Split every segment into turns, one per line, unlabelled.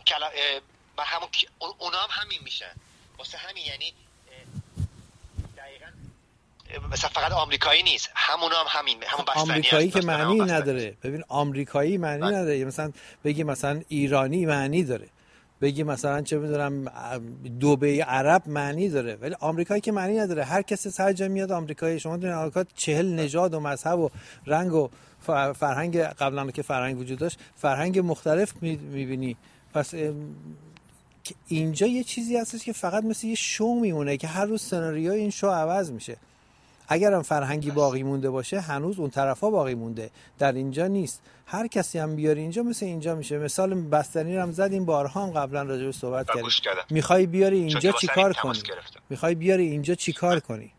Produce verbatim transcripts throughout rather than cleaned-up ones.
و همون اونا هم همین میشن. واسه همین یعنی دقیقاً مثلا فقط آمریکایی نیست، همونا هم همین، همون بستنی
آمریکایی که معنی نداره. ببین آمریکایی معنی من... نداره. مثلا بگی مثلا ایرانی معنی داره، بگی مثلا چه میدونم دبی عرب معنی داره، ولی آمریکایی که معنی نداره. هر کسی هر جا میاد آمریکایی. شما در آمریکا چهل نژاد و مذهب و رنگ و فرهنگ، قبلا که فرهنگ وجود داشت، فرهنگ مختلف میبینی. پس اینجا یه چیزی هستش که فقط مثل یه شو میمونه که هر روز سناریوی این شو عوض میشه. اگر هم فرهنگی باقی مونده باشه هنوز اون طرفا باقی مونده، در اینجا نیست. هر کسی هم بیاری اینجا مثل اینجا میشه. مثال بستنی رو هم زدیم، بارها هم قبلا راجع به صحبت کردیم. میخوای بیاری اینجا چیکار کنی؟ میخوای بیاری اینجا چیکار کنی؟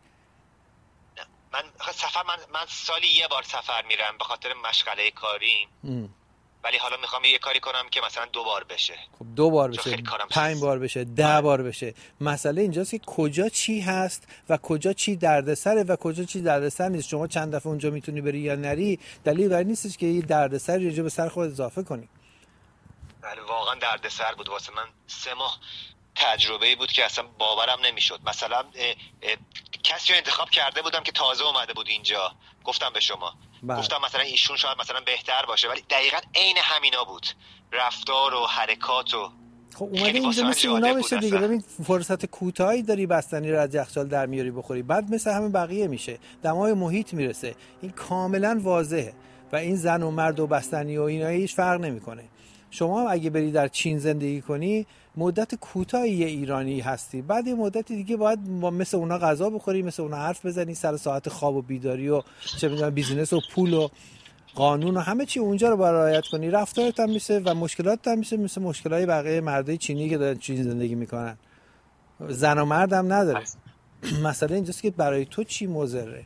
من سفر من من سالی یه بار سفر میرم به خاطر مشغله کاری. ام. ولی حالا میخوام یه کاری کنم که مثلا دو بار بشه.
خب دو بار بشه، پنج بار بشه، ده بار بشه. مسئله اینجاست که کجا چی هست و کجا چی دردسره و کجا چی دردسر نیست. شما چند دفعه اونجا میتونی بری یا نری، دلیل بر نیستش که یه دردسر رو به سر خود اضافه کنی.
بله واقعا دردسر بود واسه من. سه ماه تجربه‌ای بود که اصلا باورم نمیشد. مثلا اه اه کسی رو انتخاب کرده بودم که تازه اومده بود اینجا، گفتم به شما بله. گفتم مثلا ایشون شاید مثلا بهتر باشه، ولی دقیقاً عین همینا بود، رفتار و حرکات و
خب اومده اینجا مثل اونا بشه دیگه. ببین فرصت کوتاهی داری بستنی رو از یخچال در میاری بخوری، بعد مثل همه بقیه میشه، دمای محیط میرسه. این کاملا واضحه و این زن و مرد و بستنی و اینا هیچ فرق نمیکنه. شما اگه بری در چین زندگی کنی مدت کوتاهی ایرانی هستی، بعد یه مدت دیگه باید مثل اونا غذا بخوری، مثل اونا حرف بزنی، سر ساعت خواب و بیداری و چه میدونم بیزینس و پول و قانون و همه چی اونجا رو باید رعایت کنی. رفتارت هم میشه و مشکلات هم میشه مثل مشکلات بقیه مردای چینی که دارن چین زندگی میکنن. زن و مرد هم نداره. مسئله اینجاست که برای تو چی مضره.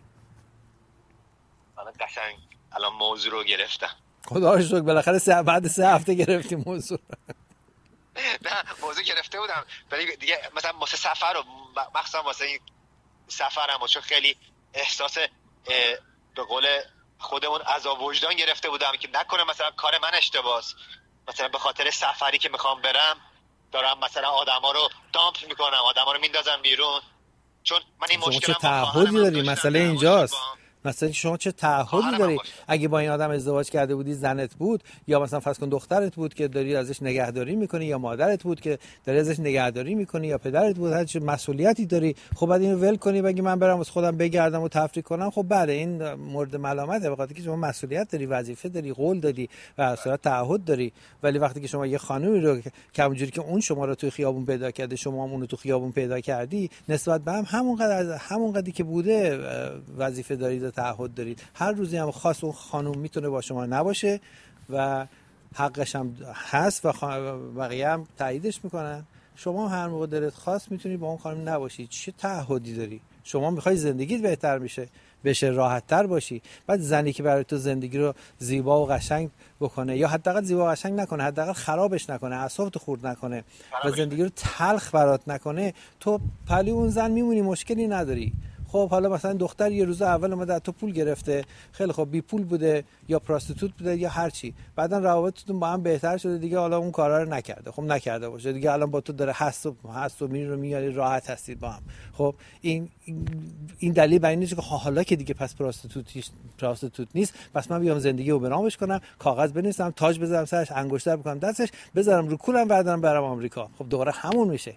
من قشنگ الان موضوع رو گرفتم.
خدا رو شکر بالاخره سه بعد سه هفته گرفتیم موضوع.
نه موضوع گرفته بودم ولی دیگه مثلا واسه سفر و مخصوصا واسه این سفرم و چون خیلی احساس به قول خودمون عذاب وجدان گرفته بودم که نکنه مثلا کار من اشتباهه، مثلا به خاطر سفری که میخوام برم دارم مثلا آدما رو دامپ میکنم، آدما رو میندازم بیرون. چون من این مشکلم
با تعهدی داری. مسئله اینجاست. مثلا شما چه تعهدی داری؟ اگه با این آدم ازدواج کرده بودی، زنت بود یا مثلا فرض کن دخترت بود که داری ازش نگهداری میکنی، یا مادرت بود که داری ازش نگهداری میکنی، یا پدرت بود، هر چه مسئولیتی داری، خب بعد اینو ول کنی بگی من برم واسه خودم بگردم و تفریح کنم. خب بله این مورد ملامته، به خاطر که شما مسئولیت داری، وظیفه داری، قول دادی و اصلا تعهد داری. ولی وقتی که شما یه خانومی رو که همونجوری که اون شما رو توی خیابون پیدا کرده، شما هم اون رو تو خیابون پیدا کردی، نسبت به هم همونقدر همونقدری که بوده وظیفه دارید، تعهد دارید. هر روزی هم خاص اون خانم میتونه با شما نباشه و حقش هم هست و بقیه هم تاییدش میکنن. شما هر موقع دلت خواست میتونی با اون خانم نباشی. چه تعهدی داری؟ شما میخوای زندگیت بهتر بشه، بشه راحت تر باشی. بعد زنی که برای تو زندگی رو زیبا و قشنگ بکنه، یا حداقل زیبا و قشنگ نکنه، حداقل خرابش نکنه، اعصابتو خورد نکنه و زندگی رو تلخ برات نکنه، تو پلی اون زن میمونی، مشکلی نداری. خب حالا مثلا دختر یه روز اول اومده از تو پول گرفته، خیلی خب بی پول بوده یا پراستیتوت بوده یا هر چی، بعدن روابطتون با هم بهتر شده دیگه، حالا اون کارا رو نکرده، خب نکرده باشه دیگه، الان با تو داره هست و هست و میری رو میاری، راحت هستید با هم. خب این این دلیل بر این نیست که حالا که دیگه پس پراستیتوت پراستیتوت نیست، پس من بیام زندگی رو برامش کنم، کاغذ بنویسم، تاج بذارم سرش، انگشتر بکنم دستش، بذارم رو کولم، بعدن برام آمریکا. خب دوباره همون میشه.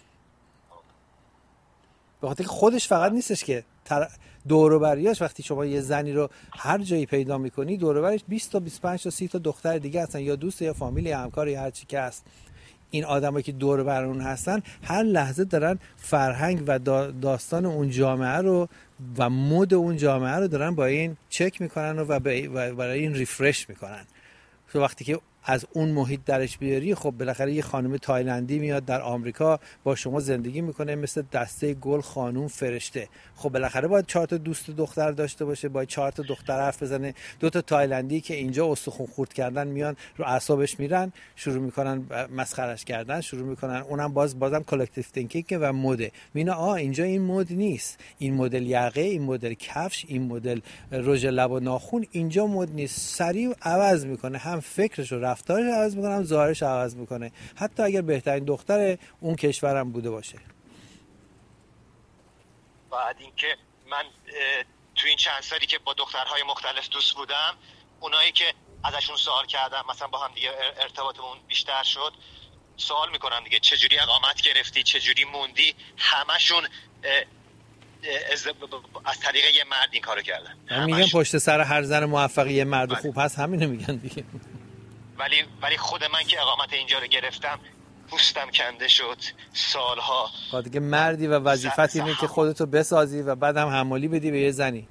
به خاطر که خودش فقط نیستش که تر... دور و بریاش، وقتی شما یه زنی رو هر جایی پیدا میکنی دور و بریش بیست تا بیست و پنج تا سی تا دختر دیگه هستن، یا دوست یا فامیل یا همکار یا هر چی که هست. این آدمایی که دور و بر اون هستن هر لحظه دارن فرهنگ و داستان اون جامعه رو و مد اون جامعه رو دارن با این چک میکنن و برای این ریفرش میکنن. تو وقتی که از اون محیط درش بیاری، خب بالاخره یه خانم تایلندی میاد در آمریکا با شما زندگی میکنه مثل دسته گل، خانم فرشته. خب بالاخره باید چهار تا دوست دختر داشته باشه، باید چهار تا دختر حرف بزنه. دو تا تایلندی که اینجا استخوان خورد کردن میان رو اعصابش میرن، شروع میکنن مسخرش کردن، شروع میکنن اونم باز بازم کلکتیو تینکینگ و مده. مینا آ اینجا این مد نیست، این مدل یقه، این مدل کفش، این مدل رژ لب و ناخن اینجا مد نیست. سریع عوض میکنه هم فکرشو، رفتارش عوض میکنه هم ظاهرش عوض میکنه، حتی اگر بهترین دختر اون کشورم بوده باشه.
بعد اینکه من تو این چند سالی که با دخترهای مختلف دوست بودم، اونایی که ازشون سوال کردم مثلا با هم دیگه ارتباطمون بیشتر شد، سوال میکنن دیگه چجوری اقامت گرفتی، چجوری موندی، همشون از, از طریق یه مرد این کارو کردن.
میگن پشت سر هر زن موفقی یه مرد خوب هست، همینو میگن دیگه.
ولی ولی خود من که اقامت اینجا رو گرفتم پوستم کنده شد سالها.
بعد دیگه مردی و وظیفت اینه که خودتو بسازی و بعد هم حمالی بدی به یه زنی.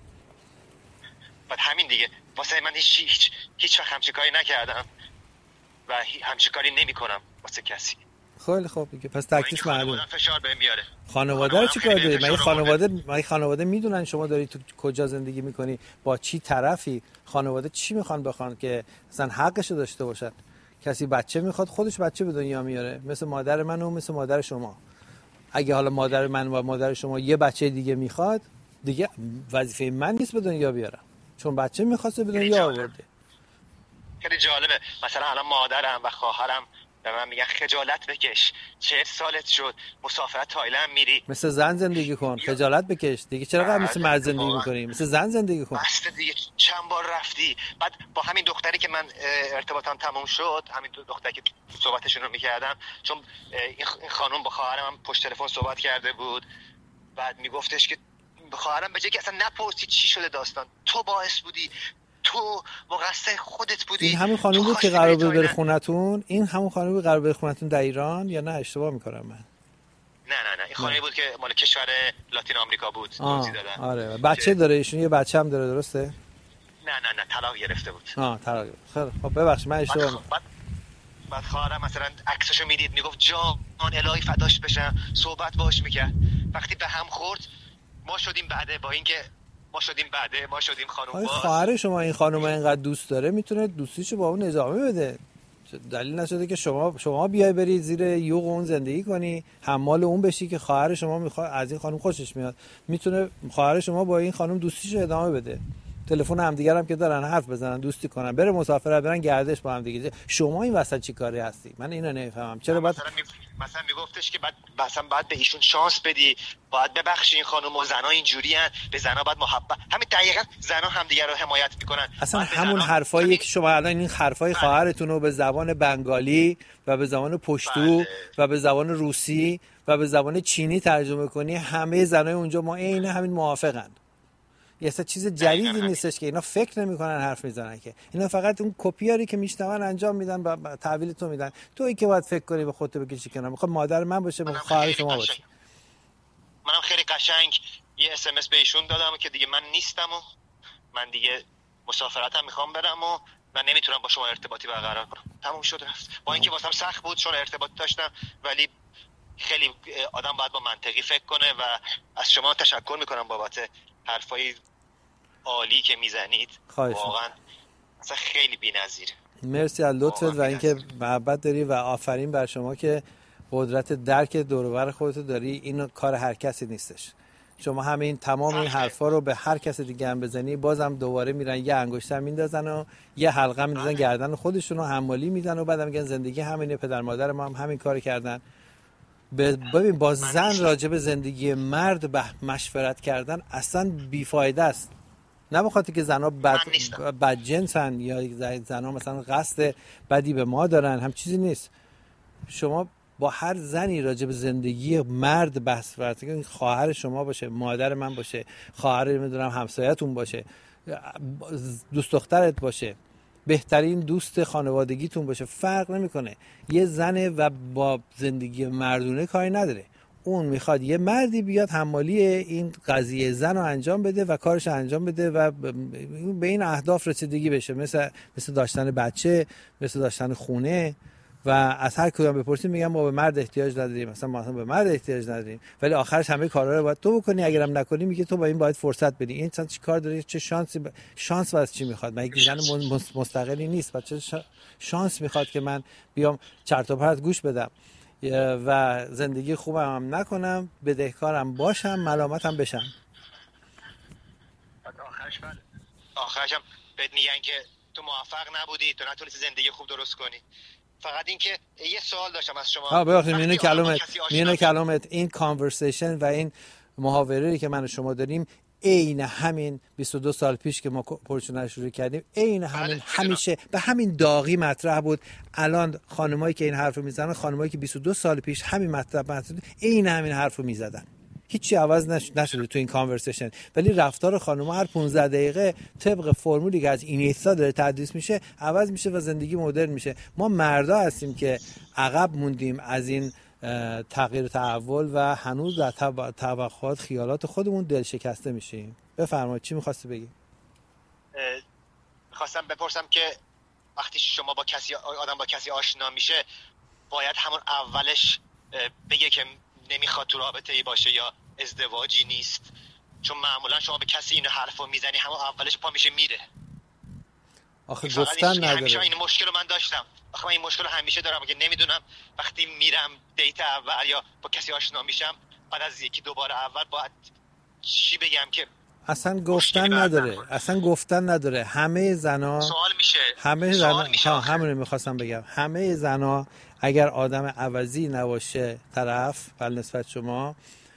بعد همین دیگه واسه من هیچ هیچ هیچ وقت همچین کاری نکردم و همچین کاری نمیکنم واسه کسی.
خیلی خوب دیگه، پس تکلیف معلومه.
فشار بهم میاره.
خانواده رو چیکار داری؟ مگه خانواده مگه خانواده میدونن شما داری تو کجا زندگی میکنی، با چی طرفی؟ خانواده چی میخوان بخوان که مثلا حقشو داشته باشن؟ کسی بچه میخواد خودش بچه به دنیا میاره، مثل مادر من و مثل مادر شما. اگه حالا مادر من و مادر شما یه بچه دیگه میخواد، دیگه وظیفه من نیست به دنیا بیارم، چون بچه میخواسته به دنیا آورده.
خیلی جالبه، مثلا الان مادرم و خواهرم به من میگن خجالت بکش، چهل سالت شد مسافرت تایلند میری،
مثل زن زندگی کن، خجالت بکش دیگه، چرا قرار مثل مرد زندگی میکنی؟ مثل زن زندگی کن.
بس دیگه چند بار رفتی. بعد با همین دختری که من ارتباطم تموم شد، همین دختری که صحبتشون رو میکردم، چون این خانم با خواهرم پشت تلفن صحبت کرده بود، بعد میگفتش که خواهرم به جای که اصلا نپرسی چی شده داستان، تو باعث بودی، تو مقصر خودت بودی.
این همون خانم بود که قرار بود بره خونتون؟ این همون خانم بود قرار بره خونتون در ایران یا نه اشتباه میکنم من؟
نه نه نه این خانمی بود که مال کشور لاتین آمریکا بود. توضیح دادن.
آره بچه داره ایشون، یه بچه هم داره، درسته؟
نه نه نه طلاق گرفته بود.
آه طلاق گرفته. خیلی خب ببخشید من اشتباه میکنم.
بعد بعد خواهرم مثلا عکسشو میدید میگفت جان الهی فداش بشم، صحبت باش میکرد. وقتی به هم خورد ما شدیم بعده، با اینکه ما شدیم بعده ما شدیم خانم باز.
خواهر شما این خانم اینقدر دوست داره، میتونه دوستیشو با اون ادامه بده. دلیل نشده که شما شما بیای بری زیر یوغ اون زندگی کنی، حمال اون بشی که خواهر شما میخواد از این خانم خوشش میاد. میتونه خواهر شما با این خانم دوستیشو ادامه بده. تلفن همدیگه هم که دارن حرف بزنن، دوستی کنن، بره مسافرت برن گردش با هم دیگه. شما این وسط چی کاری هستی؟ من اینو نمیفهمم. چرا بعد
مثلا می... مثلا میگفتش که بعد مثلا بعد به ایشون شانس بدی، باید ببخشی این خانم و زنا اینجوری ان، به زنا باید محبت. همین دقیقاً زنا همدیگه رو حمایت میکنن.
اصلا همون حرفایی همین... که شما الان این حرفای خواهرتون رو به زبان بنگالی و به زبان پشتو بله. و به زبان روسی و به زبان چینی ترجمه کنی، همه زنای اونجا ما عین همین موافقن. یه اصلا چیز جدیدی نیستش که اینا فکر نمی‌کنن حرف میزنن، که اینا فقط اون کپیاری که میشنون انجام میدن و تحویل تو میدن. تویی که باید فکر کنی به خودت بکشی کنار. میخوام مادر من باشه، میخوام خواهر شما باشه.
منم خیلی قشنگ یه اس ام اس به ایشون دادم که دیگه من نیستم و من دیگه مسافرتم میخوام برم و من نمیتونم با شما ارتباطی برقرار کنم. تموم شد رفت. با اینکه واسم سخت بود چون ارتباط داشتم، ولی خیلی آدم باید با منطقی فکر کنه و از شما تشکر میکنم بابت حرفای عالی که میزنید. واقعا اصلا خیلی بی‌نظیره.
مرسی از لطفت و اینکه محبت داری و آفرین بر شما که قدرت درک دور و بر خودت داری. این کار هر کسی نیستش. شما همین تمام این حرفا رو به هر کس دیگه هم بزنی، بازم دوباره میرن یه انگشتر میندازن و یه حلقه میندازن گردن خودشون رو حمالی میدن و بعدم میگن زندگی همینه، پدر مادر ما هم همین کار کردن. ببین با زن راجع به زندگی مرد به مشورت کردن اصلا بیفایده است. نه بخاطر که زنها بد بدجنسن یا زنها مثلا قصد بدی به ما دارن، هم چیزی نیست. شما با هر زنی راجع به زندگی مرد بحث کنید، خواهر شما باشه، مادر من باشه، خواهر نمیدونم همسایه‌تون باشه، دوست دخترت باشه، بهترین دوست خانوادگیتون باشه، فرق نمیکنه. یه زنه و با زندگی مردونه کاری نداره. اون میخواد یه مردی بیاد حمالی این قضیه زن رو انجام بده و کارش انجام بده و به این اهداف رسیدگی بشه، مثل مثل داشتن بچه، مثل داشتن خونه. و از هر کدوم بپرسیم میگن ما به مرد احتیاج نداریم، مثلا ما به مرد احتیاج نداریم، ولی آخرش همه کارا رو باید تو بکنی، اگرم نکنی میگه تو با این باید فرصت بدی. این انسان چی کار داره؟ چه شانسی ب... شانس واسه چی میخواد؟ مگه زن مستقلی نیست؟ بچه چه شانس میخواد که من بیام چرت و پرت گوش بدم و زندگی خوبم هم نکنم، بدهکارم باشم، ملامتم بشم.
آخرش بله. آخرش هم بهت میگن که تو موفق نبودی، تو نتونستی زندگی خوب درست کنی. فقط این که یه سوال داشتم از شما.
ها ببخشید میونه کلامت میونه کلامت این کانورسیشن و این محاوره‌ای که من و شما داریم عین همین بیست و دو سال پیش که ما پرچونه شروع کردیم، عین همین بله. همیشه به همین داغی مطرح بود. الان خانمایی که این حرفو میزنن، خانمایی که بیست و دو سال پیش همین مطلب مطرح عین همین حرفو میزدن. هیچی عوض نش... نشده تو این کانورسیشن، ولی رفتار خانم‌ها هر پانزده دقیقه طبق فرمولی که از اینیستا داره تدریس میشه عوض میشه و زندگی مدرن میشه. ما مردا هستیم که عقب موندیم از این تغییر تحول و هنوز در توقعات خیالات خودمون دل شکسته میشیم. بفرمایید چی می‌خواستی بگی؟
می‌خواستم بپرسم که وقتی شما با کسی آدم با کسی آشنا میشه باید همون اولش بگه که نمیخواد تو رابطه‌ای باشه یا ازدواجی نیست؟ چون معمولا شما به کسی این حرفو میزنی همون اولش پا میشه میره.
آخه گفتن نداره.
همیشه این مشکل رو من داشتم. آخه من این مشکل رو همیشه دارم که نمیدونم وقتی میرم دیت اول یا با کسی آشنا میشم بعد از یکی دوباره اول باید چی بگم که
اصلا گفتن نداره. اصلا گفتن نداره. همه زنا
سوال میشه.
همه زنا ها همون میخواستم بگم. همه زنا اگر آدم عوضی نباشه طرف بل نسبت شما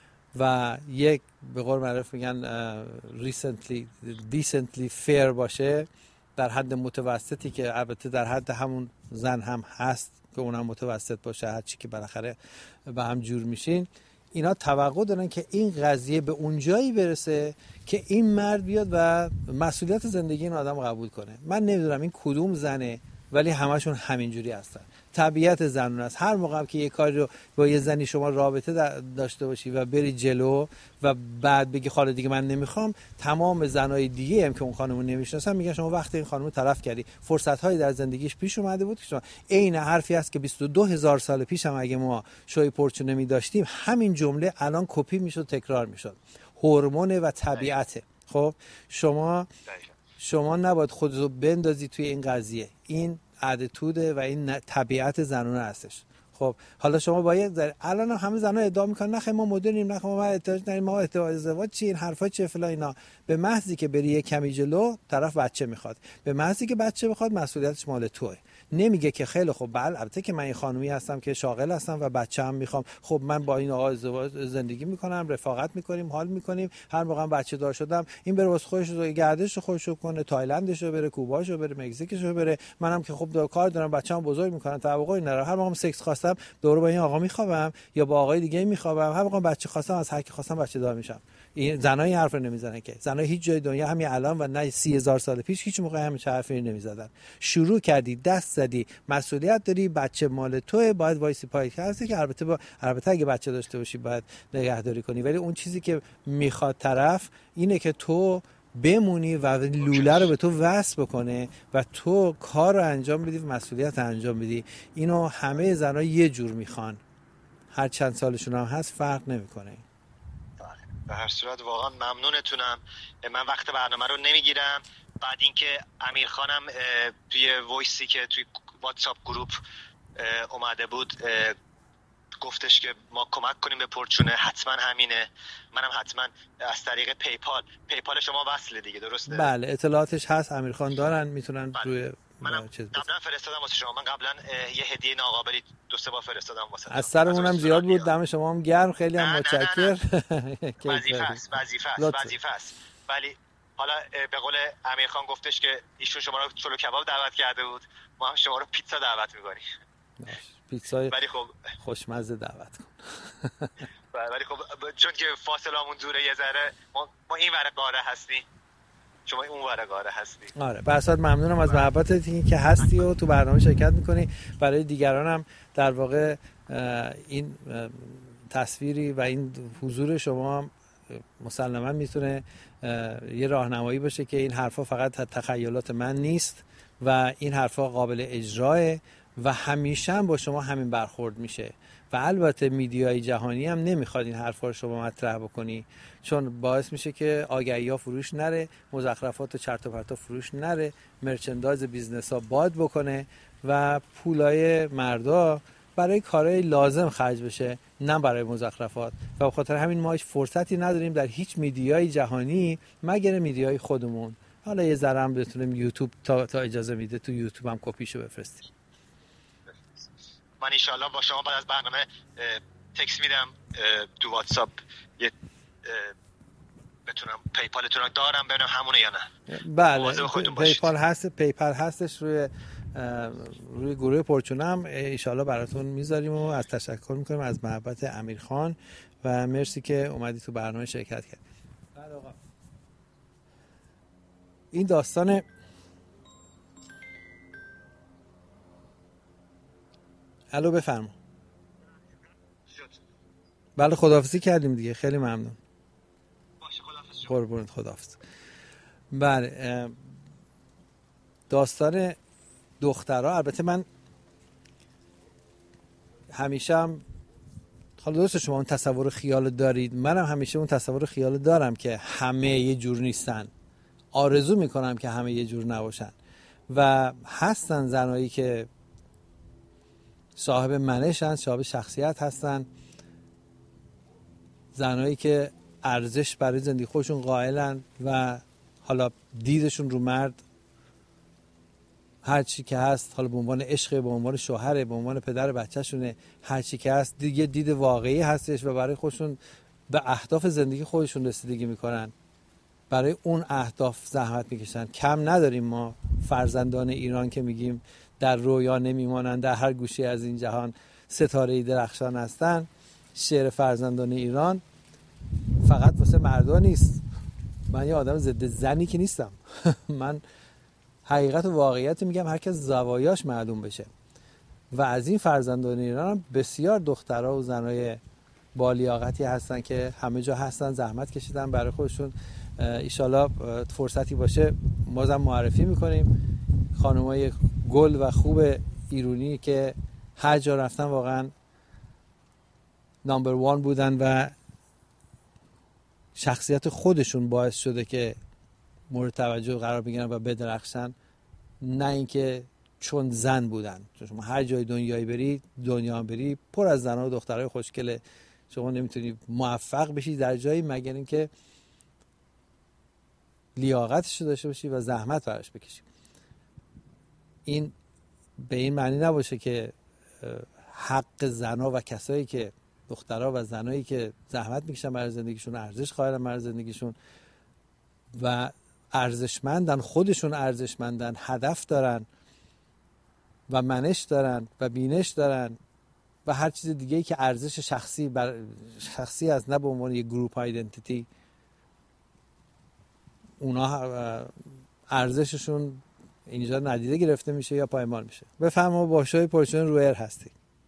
و یک به قول معروف میگن recently decently fair باشه، در حد متوسطی که البته در حد همون زن هم هست که اونم متوسط باشه، هر چی که بالاخره به هم جور میشین، اینا توقع دارن که این قضیه به اون جایی برسه که این مرد بیاد و مسئولیت زندگی این آدم قبول کنه. من نمیدونم این کدوم زنه، ولی همشون همینجوری هستن. طبیعت زنون است. هر موقع هم که یه کاری رو با یه زنی شما رابطه داشته باشی و بری جلو و بعد بگی خاله دیگه من نمیخوام، تمام زنای دیگه هم که اون خانمو نمیشناسن میگن شما وقتی این خانمو طرف کردی، فرصت‌هایی در زندگیش پیش اومده بود که شما عین حرفی است که بیست و دو هزار سال پیش هم اگه ما شوی پرچونه می داشتیم همین جمله الان کپی میشد، تکرار میشد. هورمون و طبیعته. خب شما شما نباید خودتو بندازی توی این قضیه. این اتیتوده و این طبیعت زنونه هستش. خب حالا شما باید در الان هم همه زنا ادعا میکنن نه ما مدرنیم، نه ما احتیاج نداریم، ما احتیاج ازدواج چی، این حرفا چیه فلان اینا. به محضی که بری یک کمی جلو طرف بچه میخواد، به محضی که بچه میخواد مسئولیتش مال توئه. نمیگه که خیلی خب بله البته که من این خانومی هستم که شاغل هستم و بچه هم میخوام، خب من با این آقا ازدواج زندگی میکنم، رفاقت میکنیم، حال میکنیم، هر موقع بچه دار شدم این بره واسه خودش رو گردش خودش رو کنه، تایلندش رو بره، کوباش رو بره، مکزیکش رو بره، منم که خب دو کار دارم، بچه‌ام بزرگ میکنن، توقعی ندارم، هر موقع سکس خواستم دور با این آقا میخوابم یا با آقای دیگه میخوابم، هر موقع بچه خواستم از هر کی خواستم بچه دار میشم. این زنای این حرف رو نمیزنن که زنای هیچ جای دنیا همین الان و نه سی هزار سال پیش هیچ موقع همین حرفی نمیزدن. شروع کردی، دست زدی، مسئولیت داری، بچه مال توئه، باید وایسی پای هستی که البته با البته اگه بچه داشته باشی باید نگهداری کنی، ولی اون چیزی که میخواد طرف اینه که تو بمونی و لوله رو به تو وصل بکنه و تو کار رو انجام بدی و مسئولیت انجام بدی. اینو همه زنا یه جور میخوان، هر چند سالشون هم هست فرق نمیکنه.
به هر صورت واقعا ممنونتونم. من وقت برنامه رو نمیگیرم. بعد اینکه امیر خانم توی وایسی که توی واتساپ گروپ اومده بود گفتش که ما کمک کنیم به پرچونه، حتما همینه. منم حتما از طریق پیپال پیپال شما وصله دیگه، درسته؟
بله اطلاعاتش هست، امیر خان دارن، میتونن
بله.
روی
منم قبلا فرستادم واسه شما. من قبلا یه هدیه ناقابلی دو سه بار فرستادم واسه
از سرمون هم زیاد بود، دم شما هم گرم، خیلی هم متشکرم.
وظیفه است وظیفه است وظیفه است. ولی حالا به قول امیر خان گفتش که ایشون شما رو چلو کباب دعوت کرده بود، ما هم شما رو پیتزا دعوت می‌کنیم.
پیتزای
ولی خب
خوشمزه دعوت کن.
ولی خب چون که فاصله‌مون دوره یه ذره، ما, ما این ور قاره هستیم، شما اون ور قاره هستی.
آره به اصلا ممنونم از محبتت که هستی و تو برنامه شرکت میکنی. برای دیگران هم در واقع این تصویری و این حضور شما مسلماً میتونه یه راهنمایی باشه که این حرفا فقط تخیلات من نیست و این حرفا قابل اجراه و همیشه هم با شما همین برخورد میشه. و البته میدیای جهانی هم نمیخواد این حرفا رو شما مطرح بکنی، چون باعث میشه که آگهی‌ها فروش نره، مزخرفات و چرت و پرتا فروش نره، مرچندایز بیزنس ها باد بکنه و پولای مردا برای کارهای لازم خرج بشه، نه برای مزخرفات. و به خاطر همین ما هیچ فرصتی نداریم در هیچ میدیای جهانی مگر میدیای خودمون حالا یه ذره هم بتونیم یوتیوب تا تا اجازه میده تو یوتیوب هم کپیشو بفرستیم.
من ان شاء الله با شما بعد از برنامه تکست میدم تو واتساپ، یه بتونم پیپالتون رو دارم ببینم همونه یا نه.
بله پیپال هست، پیپال هستش روی روی گروه پرچونه هم ان شاء الله براتون میذاریم و از تشکر میکنیم از محبت امیرخان و مرسی که اومدی تو برنامه شرکت کردی. بله آقا این داستان الو بفرما. بله خداحافظی کردیم دیگه، خیلی ممنون.
باشه خداحافظ.
قربونت خداحافظ. بله داستان دخترها، البته من همیشه هم حالا درسته شما اون تصور خیال دارید، منم همیشه اون تصور خیال دارم که همه یه جور نیستن، آرزو میکنم که همه یه جور نباشن و هستن زنایی که صاحب منشن، صاحب شخصیت هستن، زنایی که ارزش برای زندگی خودشون قائلن و حالا دیدشون رو مرد هر چی که هست، حالا به عنوان عشق، به عنوان شوهر، به عنوان پدر بچه‌شونه، هر چی که هست دیگه دید واقعی هستش و برای خودشون به اهداف زندگی خودشون رسیدگی میکنن، برای اون اهداف زحمت میکشن. کم نداریم ما فرزندان ایران که میگیم در رویا نمیمانند، در هر گوشه از این جهان ستاره‌ای درخشان هستن. شعر فرزندان ایران فقط واسه مردا نیست. من یه آدم ضد زنی که نیستم. من حقیقت و واقعیت میگم، هر کس زوایاش معلوم بشه. و از این فرزندان ایران هم بسیار دخترها و زنای با لیاقتی هستن که همه جا هستن، زحمت کشیدن برای خودشون. ایشالا فرصتی باشه بازم معرفی میکنیم خانمای گل و خوب ایرانی که هر جا رفتن واقعا نامبر وان بودن و شخصیت خودشون باعث شده که مورد توجه قرار بگیرن و بدرخشن، نه اینکه چون زن بودن. چون شما هر جای دنیایی بری، دنیا بری پر از زنها و دخترای خوشگله، شما نمیتونی موفق بشی در جایی مگر اینکه لیاقتش رو داشته باشی و زحمت براش بکشی. این به این معنی نباشه که حق زنها و کسایی که دخترها و زنایی که زحمت میکشن برای زندگیشون، ارزش قائلن برای زندگیشون و ارزشمندن، خودشون ارزشمندن، هدف دارن و منش دارن و بینش دارن و هر چیز دیگه‌ای که ارزش شخصی بر شخصی از نه به عنوان یک گروپ آیدنتیتی، اونا ارزششون اینجا ندیده گرفته میشه یا پایمال میشه. بفرما با شوی پرچون رویر هستی.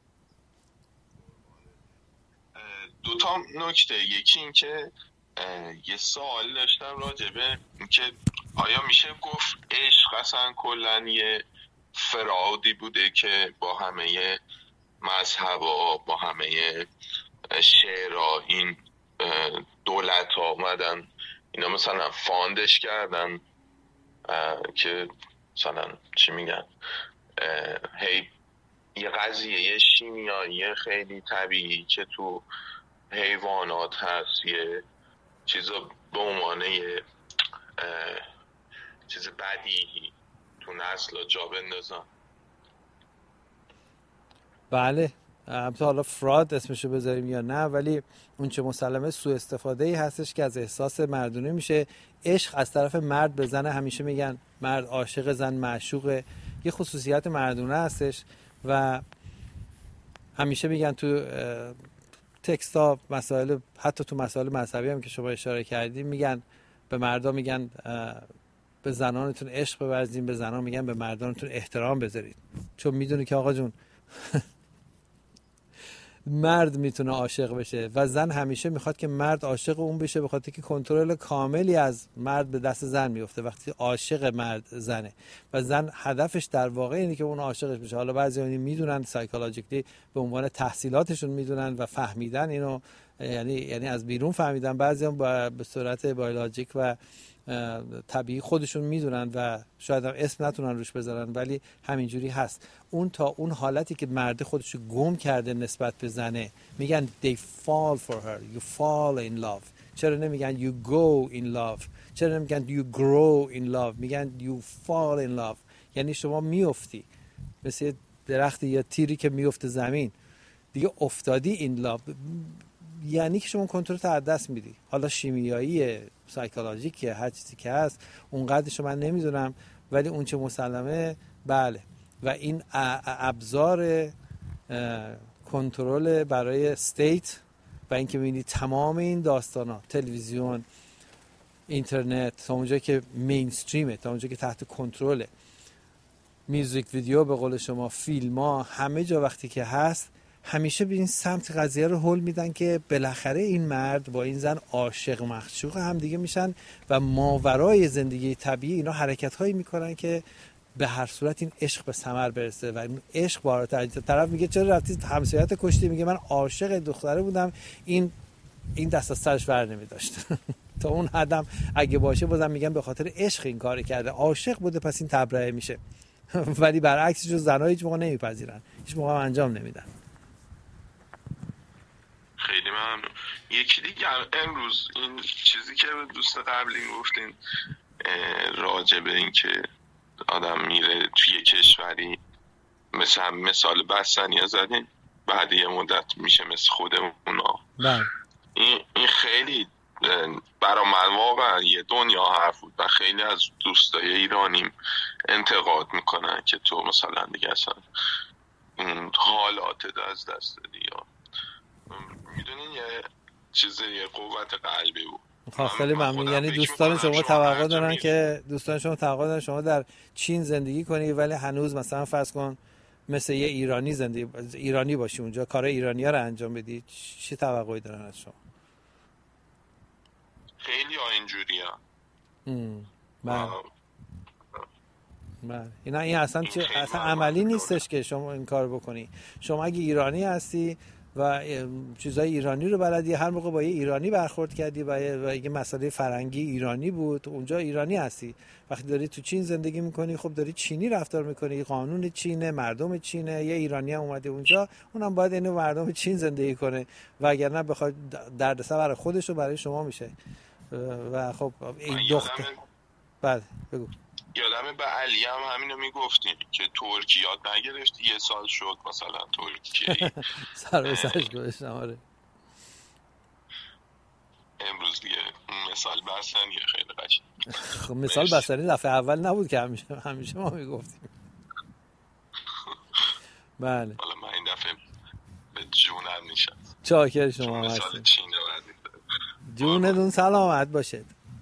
دو تا نکته، یکی این که یه سوال داشتم راجبه که آیا میشه گفت عشق اصلا کلن یه فرادی بوده که با همه مذهبا، با همه شعرها، این دولت ها آمدن اینا مثلا فاندش کردن که مثلا چی میگن هی یه قضیه شیمیایی خیلی طبیعی که تو حیوانات هست، یه چیز به عنوان یه چیز بدیهی تو نسل جا بندازن.
بله البته حالا فراد اسمشو بذاریم یا نه، ولی اون چه مسلمه سوء استفاده ای هستش که از احساس مردونه میشه. عشق از طرف مرد به زن، همیشه میگن مرد عاشق، زن معشوقه، یه خصوصیت مردونه هستش و همیشه میگن تو تکست ها، مسائل، حتی تو مسائل مذهبی هم که شما اشاره کردیم، میگن به مردا میگن به زنانتون عشق بورزین، به زنان میگن به مردانتون احترام بذارید، چون میدونی که آقا جون مرد میتونه عاشق بشه و زن همیشه میخواد که مرد عاشق اون بشه، به خاطر که کنترل کاملی از مرد به دست زن میفته وقتی عاشق مرد زنه و زن هدفش در واقع اینه که اون عاشقش بشه. حالا بعضی اونی میدونن سایکولوژیکلی به عنوان تحصیلاتشون میدونن و فهمیدن اینو، یعنی یعنی از بیرون فهمیدن، بعضی هم به صورت بیولوژیک و طبیعی خودشون میدونن و شاید هم اسم نتونن روش بذارن، ولی همینجوری هست. اون تا اون حالتی که مرد خودشو گم کرده نسبت به زنه، میگن they fall for her, you fall in love، چرا نمیگن you go in love؟ چرا نمیگن you grow in love؟ میگن you fall in love. یعنی شما میافتی مثل درخت یا تیری که میفته زمین، دیگه افتادی این لاب، یعنی که شما کنترل رو از دست میدی. حالا شیمیایی، سایکولوژیکه، هر چیزی که هست اونقدرشو من نمیدونم، ولی اون چه مسلمه بله. و این ابزار کنترل برای استیت و اینکه میبینی تمام این داستانا، تلویزیون، اینترنت، تا اونجا که مینستریمه، تا اونجا که تحت کنترله، میوزیک ویدیو به قول شما، فیلم ها، همه جا وقتی که هست همیشه به این سمت قضیه رو هول میدن که بالاخره این مرد با این زن عاشق معشوق هم دیگه میشن و ماورای زندگی طبیعی اینا حرکت هایی میکنن که به هر صورت این عشق به ثمر برسه. و این عشق بالاتر، طرف میگه چرا رفتی همسایت کشتی، میگه من عاشق دختره بودم، این این دست از سرش ور نمیداشت. تا اون حدم اگه باشه بازم میگم به خاطر عشق این کار کرده، عاشق بوده پس این تبرئه میشه. ولی برعکسش رو زنها هیچ موقع نمیپذیرن، هیچ موقع انجام نمیدن.
خیلی ممنون. یکی دیگه امروز این چیزی که دوست قبلی گفتین راجع به این که آدم میره توی کشوری، مثلا مثال بستنی زدین، بعد یه مدت میشه مثل خودمونا. این این خیلی برای من واقعا یه دنیا حرف بود و خیلی از دوستای ایرانیم انتقاد میکنن که تو مثلا دیگه اصلا اون حالات از دست دادی، یا میدونین یه چیز، یه قوت قلبی بود.
خیلی ممنون. یعنی دوستان شما توقع دارن که دوستان شما توقع دارن شما در چین زندگی کنی ولی هنوز مثلا فرض کن مثل یه ایرانی زندگی ایرانی باشی اونجا، کار ایرانی‌ها رو انجام بدی. چی توقعی دارن از شما؟
خیلی ها اینجوری ها.
بله بله. اینا این اصلا چه اصلا عملی نیستش که شما این کار بکنی. شما اگه ایرانی هستی و چیزای ایرانی رو بلدی، هر موقع با یه ایرانی برخورد کردی و یه مسئله فرنگی ایرانی بود، اونجا ایرانی هستی. وقتی داری تو چین زندگی میکنی خب داری چینی رفتار میکنی، قانون چینه، مردم چینه، یه ایرانی هم اومده اونجا، اونم باید اینو مردم چین زندگی کنه، وگرنه بخواد دردسر برای خودش و برای شما میشه. و خب این دختر بعد بگو
یادمه به علی هم همینو میگفتیم که ترکی یاد نگرفتی، یه سال شد مثلا ترکیه
سر به سرش گذاشتم. آره
امروز دیگه مثال بستنی خیلی قشنگ.
خب مثال بستنی دفعه اول نبود که همیشه همیشه ما میگفتیم. بله
حالا من این دفعه به جونم نشد.
چاکر شما هستید.
مثال چینه
جونتون سلامت باشد.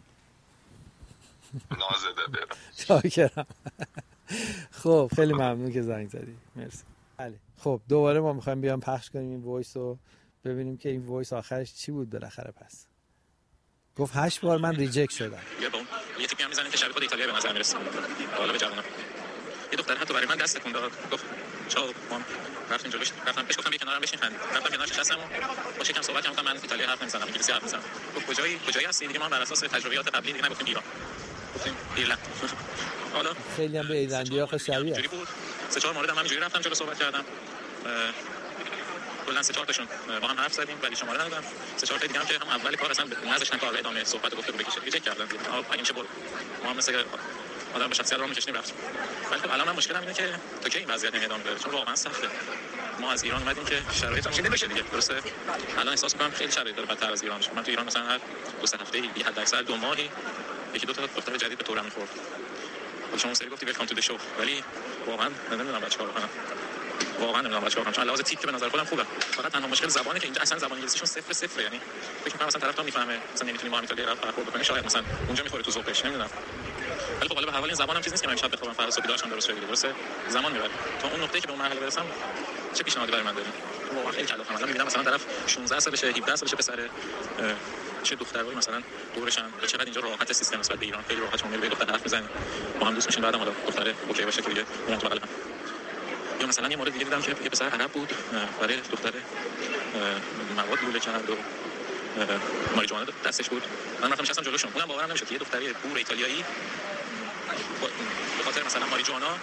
نازده برم.
چاکرم. خب خیلی ممنون که زنگ زدی. مرسی. بله خب دوباره ما میخوایم بیام پخش کنیم این وایس رو، ببینیم که این وایس آخرش چی بود بالاخره. پس گفت هشت بار من ریجکت شدم.
یه بوم یه تیپی هم میزنه که شبیه خود ایتالیا به نظر میرسه. حالا به جوونا یه دختر حتی برای من دست تکون داد، گفت چاو مام، رفتم جلوش، رفتم پیش گفتم بیا کنارم بشین خندید، رفتم کنارش نشستم و با شکم صحبت کردم. من ایتالیا حرف نمیزنم، انگلیسی حرف میزنم. گفت کجایی کجایی هستی؟ دیگه ما بر اساس تجربیات قبلی دیگه نگفتیم ایران، گفتیم ایرلند. حالا
خیلی هم به ایرلندیا خیلی شبیه
جوری بود. سه چهار مورد هم همینجوری رفتم جلو صحبت کردم، کلا سه چهار تاشون با هم حرف زدیم ولی شماره ندادم. سه چهار تا دیگه هم که هم اول کار اصلا نذاشتن کار ادامه صحبت گفتگو بکشه، ریجکت کردن. آقا این چه بود؟ ما هم مثلا آدم به شخصیت رو می‌کشیم رفتیم. ولی خب الان من مشکلم اینه که تو که این وضعیت ادامه بده، چون واقعا سخته. ما از ایران اومدیم که شرایط چیده بشه دیگه، درسته؟ الان احساس می‌کنم خیلی شرایط داره بدتر از ایران میشه. من تو ایران مثلا هر دو سه هفته‌ای یه حد اکثر دو ماهی یکی دو تا دختر جدید به طورم می‌خورد. شما سری گفتی ویلکام تو دی شو، ولی واقعا نمیدونم بچه‌ها رو واقعا نمیدونم بچه‌ها چون لحاظ تیپ که به نظر خودم خوبه، فقط تنها مشکل زبانه که اینجا اصلا زبان انگلیسیشون صفر صفر. یعنی فکر می‌کنم مثلا طرف تا میفهمه مثلا نمیتونی با ایتالیا رو برخورد بکنی، شاید مثلا اونجا میخوره تو ذوقش، نمیدونم. ولی خب حالا به هر حال این زبانم چیز نیست که من شب بخوام فردا صبح داشتم درست شده، درسته؟ زمان میبره تا اون نقطه‌ای که به اون مرحله برسم. چه پیشنهادی برای من دارین؟ واقعا خیلی کلافم. مثلا می‌بینم مثلا طرف شانزده سالشه، هفده سالشه، پسر چه دخترایی مثلا دورشن، چقدر اینجا راحت سیستم نسبت به ایران، خیلی راحت شما میری دختر حرف میزنی با هم دوست میشین، بعدم حالا دختره اوکی باشه که دیگه اون تو بغل هم. یا مثلا یه مورد دیگه دیدم که یه پسر عرب بود برای دختره مواد لوله کرد و ماریجوانا دستش بود. من رفتم نشستم جلوشون، اونم باورم نمیشد که یه دختری بور ایتالیایی به خاطر مثلا ماریجوانا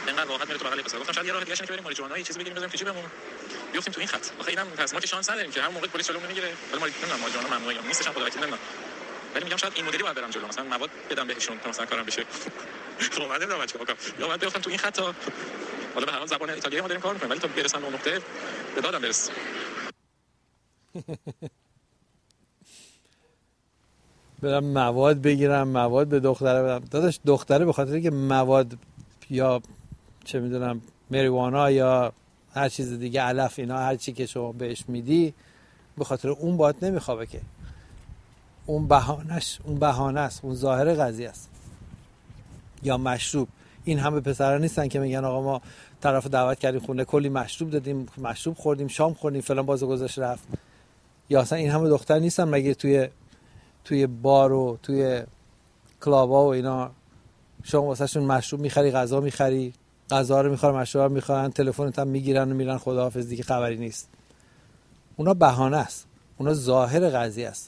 اینقدر راحت میره تو بغل پسر. گفتم شاید یه راه دیگه اینه که بریم ماریجوانا یه چیزی بگیریم بزنیم تو جیبمون بیفتیم تو این خط. آخه اینم پس ما که شانس نداریم که هر موقع پلیس جلومون میگیره. ولی ما نمیدونم ماریجوانا ممنوعه یا نیستش، هم خدا وکیل نمیدونم. ولی میگم شاید این مدلی باید برم جلو، مثلا مواد بدم بهشون تا مثلا کارم بشه. خب من نمیدونم چیکار کنم. یا باید بیفتم تو این خط. حالا به هر حال زبان ایتالیایی ما داریم کار میکنیم، ولی تا برسم به اون نقطه به دادم برس.
برم مواد بگیرم، مواد به دختره بدم. داداش دختره به خاطر که مواد یا چه میدونم مریوانا یا هر چیز دیگه علف اینا هر چی که شما بهش میدی به خاطر اون باهات نمیخوابه که. اون بهانش اون بهانه است، اون ظاهر قضیه است. یا مشروب، این همه پسرا نیستن که میگن آقا ما طرف دعوت کردیم خونه کلی مشروب دادیم، مشروب خوردیم، شام خوردیم، فلان بازو گذاشت رفت. یا اصلا این همه دختر نیستن مگه توی توی بار و توی کلابا و اینا شما واسهشون مشروب میخری، غذا میخری، غذا رو میخورن، مشروب رو میخورن، تلفنت هم میگیرن و میرن خداحافظ، دیگه خبری نیست. اونا بهانه است، اونا ظاهر قضیه است.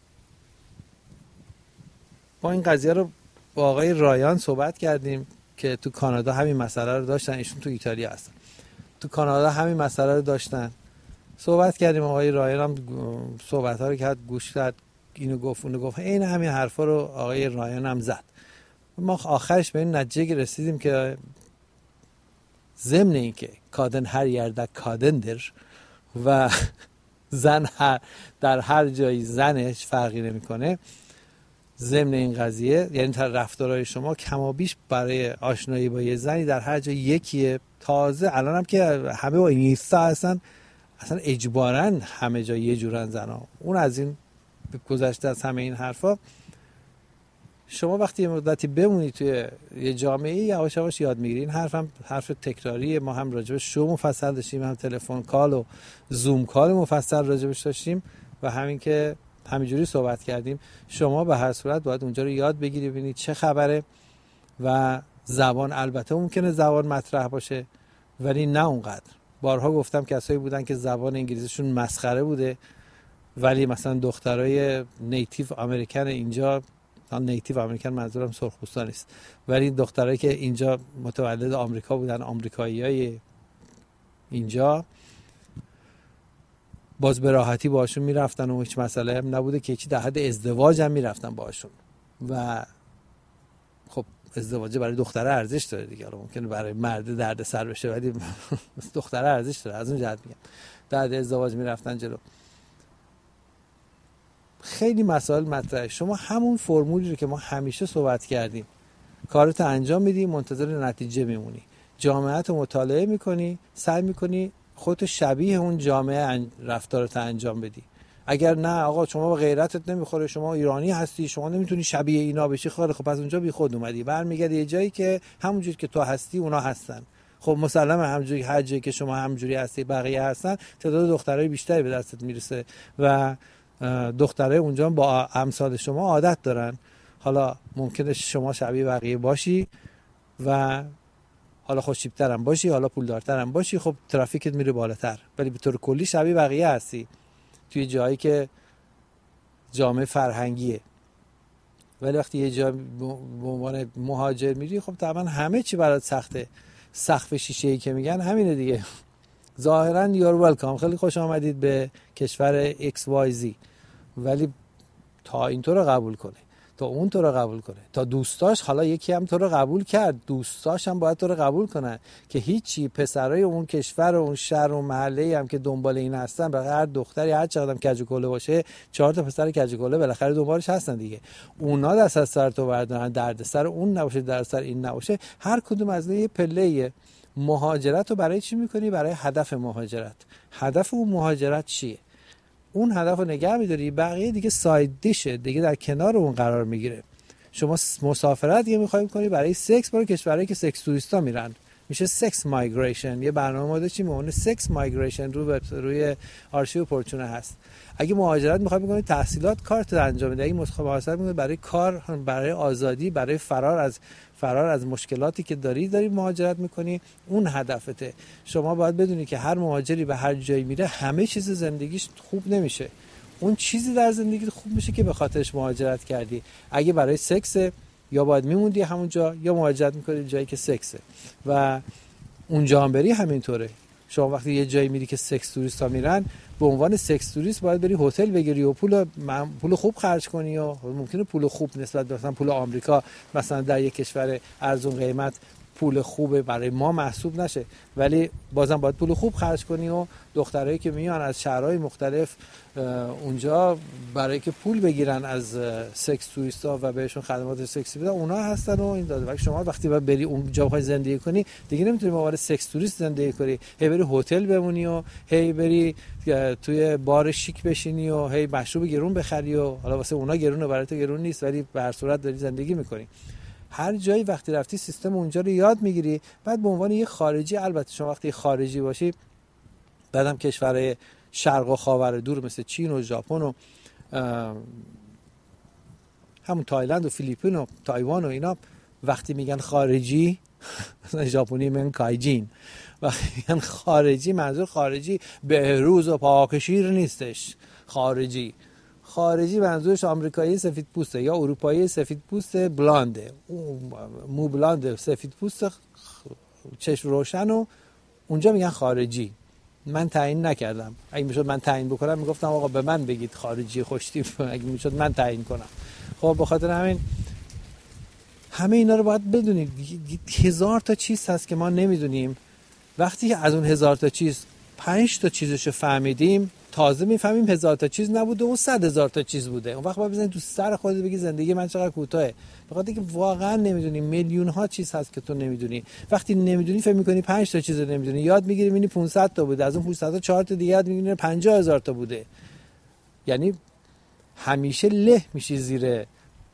ما این قضیه رو با آقای رایان صحبت کردیم که تو کانادا همین مسئله رو داشتن، ایشون تو ایتالیا هستن. تو کانادا همین مسئله رو داشتن. صحبت کردیم، آقای رایان هم صحبت ها رو که گوش داد، اینو گفت اونو گفت، این همین حرفا رو آقای رایان هم زد. ما آخرش به این نتیجه رسیدیم که ضمن این که کادن هر یرده کادندر و زن هر در هر جایی زنش فرقی نمیکنه، ضمن این قضیه یعنی رفتارهای شما کمابیش برای آشنایی با یه زنی در هر جای یکیه. تازه الان هم که همه با اینستا هستن اصلا اجباراً همه جا یه جورن زنا. اون از این گذشته از همه این حرفا. شما وقتی یه مدتی بمونی توی یه جامعه یواش یواش یاد میگیری. این حرف هم حرف تکراریه. ما هم راجبش شو مفصل داشتیم، هم تلفن کال و زوم کال مفصل راجبش داشتیم و همین که همینجوری صحبت کردیم. شما به هر صورت باید اونجا رو یاد بگیری، ببینی چه خبره. و زبان البته ممکنه زبان مطرح باشه ولی نه اونقدر. بارها گفتم کسایی بودن که زبان انگلیسیشون مسخره بوده ولی مثلا دخترای نیتیو امریکن اینجا، نیتیو امریکن منظورم سرخپوستان نیست، ولی دخترایی که اینجا متولد آمریکا بودن، آمریکاییای اینجا، باز به راحتی باهاشون میرفتن و هیچ مسئله هم نبوده که هیچی، در حد ازدواج هم میرفتن باهاشون. و خب ازدواج برای دختره ارزش داره دیگه، ممکنه برای مرد درد سر بشه ولی دختره ارزش داره. از اون جهت میگم در حد ازدواج میرفتن جلو. خیلی مسائل مطرحه. شما همون فرمولی رو که ما همیشه صحبت کردیم، کارت انجام میدی، منتظر نتیجه میمونی، جامعهت رو مطالعه میکنی، سعی میکنی خودت شبیه اون جامعه رفتارت انجام بدی. اگر نه آقا شما به غیرتت نمیخوره، شما ایرانی هستی، شما نمیتونی شبیه اینا بشی، خیلی خب پس اونجا بی خود اومدی، برمیگردی یه جایی که همونجوری که تو هستی اونا هستن. خب مسلمه همونجوری هر جایی که شما همونجوری هستی بقیه هستن، تعداد دخترای بیشتری به دستت میرسه و دخترای اونجا با امثال شما عادت دارن. حالا ممکنه شما شبیه بقیه باشی و حالا خوش‌تیپ‌تر هم باشی، حالا پولدارتر هم باشی، خب ترافیکت میره بالاتر، ولی به طور کلی شبیه بقیه هستی توی جایی که جامعه فرهنگیه. ولی وقتی یه جا به عنوان مهاجر میری، خب طبعا همه چی برات سخته. سقف شیشه‌ای که میگن همینه دیگه. ظاهرا یور ویلکام، خیلی خوش آمدید به کشور ایکس وای زی، ولی تا این تو رو قبول کنه، تا اون تو رو قبول کنه، تا دوستاش، حالا یکی هم تو رو قبول کرد، دوستاش هم باید تو رو قبول کنن که هیچی. پسرای اون کشور و اون شهر و محله هم که دنبال این هستن، برای هر دختری هر چقدر هم کجکوله باشه، چهار تا پسر کجکوله بالاخره دنبالش هستن دیگه. اونا دست از سر تو بردارن، دردسر اون نباشه، دردسر این نباشه. هر کدوم از اینا یه پله. مهاجرت رو برای چی میکنی؟ برای هدف مهاجرت. هدف اون مهاجرت چیه؟ اون هدف رو نگه میداری، بقیه دیگه ساید دیشه، دیگه در کنار اون قرار میگیره. شما مسافرت یه میخوای کنی برای سکس، برای کشورهایی که سکس توریستا میرن، میشه سکس مایگریشن. یه برنامه ما داشتیم اون سکس مایگریشن رو روی آرشیو پورچونه هست. اگه مهاجرت میخوای بکنی، تحصیلات، کارت انجام بدی، اگه مهاجرت میکنی برای کار، برای آزادی، برای فرار از فرار از مشکلاتی که داری داری مهاجرت میکنی، اون هدفته. شما باید بدونی که هر مهاجری به هر جایی میره همه چیز زندگیش خوب نمیشه. اون چیزی در زندگی خوب میشه که به خاطرش مهاجرت کردی. اگه برای سکس، یا باید میموندی همونجا یا مهاجرت میکنی جایی که سکسه. و اونجا هم بری همینطوره. شما وقتی یه جایی میری که سکس توریستا میرن، به عنوان سکس توریست باید بری هتل بگیری و پول پول خوب خرج کنی، و ممکنه پول خوب نسبت به مثلا پول آمریکا مثلا در یک کشور ارزون قیمت پول خوبه برای ما محسوب نشه، ولی بازم باید پول خوب خرج کنی. و دخترایی که میان از شهرهای مختلف اونجا برای که پول بگیرن از سکس توریستا و بهشون خدمات سکسی بدن، اونا هستن و این داده. وقتی شما وقتی باید بری اونجا بخوای زندگی کنی، دیگه نمیتونی به عنوان سکس توریست زندگی کنی، هی بری هتل بمونی و هی بری توی بار شیک بشینی و هی مشروب گرون بخری و حالا واسه اونا گرونه، برای تو گرون نیست، ولی به هر صورت داری زندگی میکنی. هر جایی وقتی رفتی سیستم اونجا رو یاد میگیری. بعد به عنوان یه خارجی، البته شما وقتی خارجی باشی، بعدم کشورهای شرق و خاور دور مثل چین و ژاپن و همون تایلند و فیلیپین و تایوان و اینا، وقتی میگن خارجی، مثلا ژاپنی میگن کایجین، وقتی میگن خارجی منظور خارجی بهروز و پاکشیر نیستش. خارجی خارجی منظورش آمریکایی سفید پوسته یا اروپایی سفید پوسته بلانده، مو بلانده سفید پوسته چشم روشن، و اونجا میگن خارجی. من تعیین نکردم. اگه میشد من تعیین بکنم میگفتم آقا به من بگید خارجی خوشتیپ، اگه میشد من تعیین کنم. خب به خاطر همین همه اینا رو باید بدونید. هزار تا چیز هست که ما نمیدونیم. وقتی از اون هزار تا چیز پنج تا چیزشو فهمیدیم، تازه میفهمیم هزار تا چیز نبوده، اون صد هزار تا چیز بوده. اون وقت باید بزنید تو سر خودت بگی زندگی من چقدر کوتاهه، بخاطر اینکه واقعا نمیدونی. میلیون ها چیز هست که تو نمیدونی. وقتی نمیدونی فکر میکنی پنج تا چیز رو نمیدونی، یاد میگیری میبینی پانصد تا بوده، از اون پانصد تا چهار تا دیگه یاد میگیری پنجاه هزار تا بوده. یعنی همیشه له میشی زیر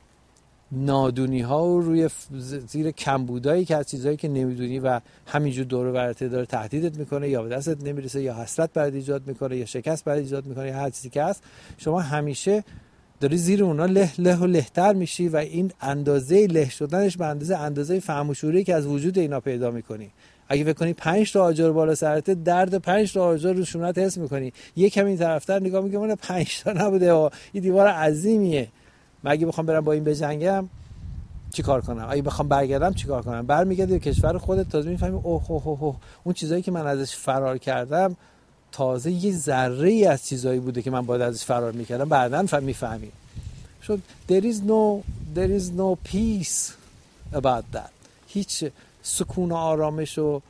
نادونی ها و روی زیر کمبودایی که از چیزایی که نمیدونی و همینجور دور و برته داره تهدیدت میکنه، یا به دستت نمیرسه، یا حسرت برات ایجاد میکنه، یا شکست برات ایجاد میکنه، یا هر چیزی که هست. شما همیشه داری زیر اونا له له و لهتر میشی و این اندازه له شدنش به اندازه اندازه فهم و شعوری که از وجود اینا پیدا میکنی. اگه فکر کنی پنج تا آجر بالا سرت، درد پنج تا آجر رو شونت حس میکنی. یک کمی طرفدار نگاه میکنه من پنج تا نبوده و این دیوار عظیمیه. من اگه بخوام برم با این بجنگم چی کار کنم؟ اگه بخوام برگردم چی کار کنم؟ برمیگردی به کشور خودت، تازه میفهمی اوه اوه اوه اون چیزایی که من ازش فرار کردم تازه یه ذره ای از چیزایی بوده که من باید ازش فرار میکردم. بعداً فهم میفهمی. شد there is no there is no peace about that. هیچ سکون و آرامش و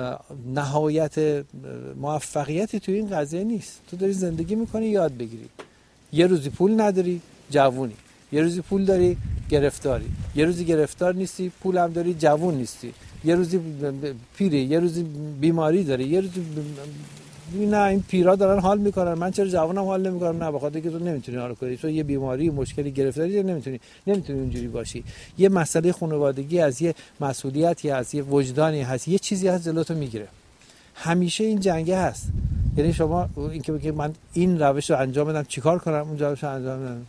نهایت موفقیتی توی این قضیه نیست. تو داری زندگی میکنی یاد بگیری. یه روزی پول نداری جوونی، یه روزی پول داری گرفتاری، یه روزی گرفتار نیستی پول هم داری جوون نیستی، یه روزی پیری، یه روزی بیماری داری، یه روزی نه این پیرا دارن حال میکنن من چرا جوونم حال نمیکنم؟ نه، بخاطر که تو نمیتونی حال کنی. تو یه بیماری مشکلی گرفتاری نمیتونی نمیتونی اونجوری باشی. یه مسئله خانوادگی از یه مسئولیتی از یه وجدانی هست، یه چیزی هست جلوتو میگیره. همیشه این جنگه هست. یعنی شما اینکه بگی من این روش رو انجام بدم چیکار کنم، اون روش رو انجام بدم،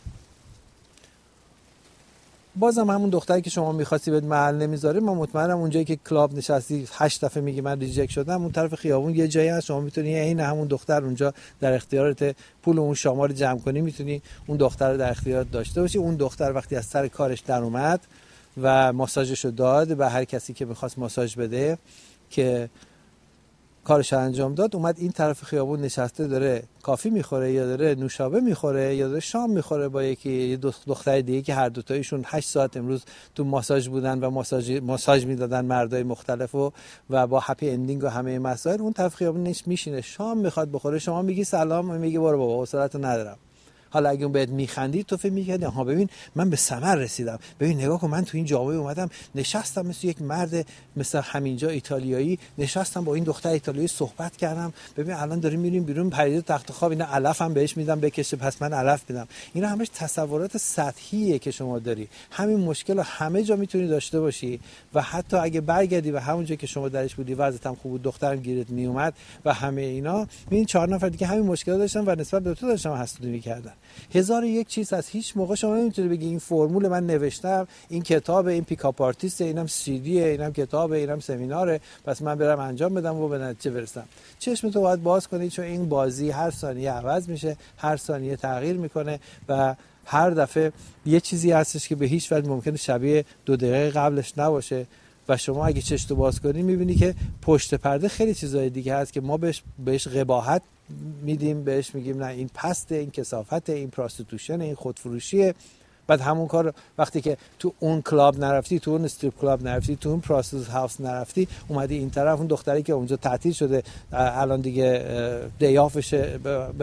بازم همون دختری که شما می‌خواستی بهت محل نمیذاره. من مطمئنم اونجایی که کلاب نشستی هشت دفعه میگی من ریجکت شدم، اون طرف خیابون یه جایی هست شما میتونی عین همون دختر اونجا در اختیارت پول اون شما رو جمع کنی، میتونی اون دختر رو در اختیارت داشته باشی. اون دختر وقتی از سر کارش در اومد و ماساژشو داد به هر کسی که می‌خواست ماساژ بده که کارش انجام داد، اومد این طرف خیابون نشسته داره کافی میخوره یا داره نوشابه میخوره یا داره شام میخوره با یکی یه دختر دیگه که هر دو تایشون هشت ساعت امروز تو ماساژ بودن و ماساژ ماساژ میدادن مردای مختلفو و با هپی اندینگ و همه مسائل. اون طرف خیابون نش میشینه شام میخواد بخوره، شما میگی سلام، میگه برو بابا حوصله‌تو ندارم. حالا اگه اون بهت میخندید تو فکر می‌کردی ها ببین من به ثمر رسیدم، ببین نگاه کن من تو این جامعه اومدم نشستم مثل یک مرد مثل همینجا ایتالیایی نشستم با این دختر ایتالیایی صحبت کردم، ببین الان داریم میریم بیرون پریده تخت خواب اینا علفم بهش میدم بکشه پس من علف میدم. اینا همش تصورات سطحیه که شما داری. همین مشکل رو همه جا میتونی داشته باشی و حتی اگه برگردی به همون جایی که شما درش بودی وضعیت هم خوب بود دخترم گیرت میومد و همه اینا، ببین چهار نفر دیگه همین مشکل داشتن و نسبت به تو داشتن حسودی می‌کردن. هزار و یک چیز از هیچ موقع شما نمیتونی بگی این فرمول من نوشتم، این کتاب، این پیکاپ آرتیست، اینم سی دیه، اینم کتابه، اینم سمیناره، پس من برم انجام بدم و به نتیجه برسم. چشم تو باید باز کنی، چون این بازی هر ثانیه عوض میشه، هر ثانیه تغییر میکنه و هر دفعه یه چیزی هستش که به هیچ وجه ممکنه شبیه دو دقیقه قبلش نباشه و شما اگه چشتو باز کنی میبینی که پشت پرده خیلی چیزای دیگه هست که ما بهش بهش قباحت میدیم، بهش میگیم نه این پسته، این کثافته، این پراستیتوشن، این خودفروشیه. بعد همون کار وقتی که تو اون کلاب نرفتی، تو اون استریپ کلاب نرفتی، تو اون پراستیتوت هاوس نرفتی، اومدی این طرف، اون دختری که اونجا تعطیل شده الان دیگه دیافشه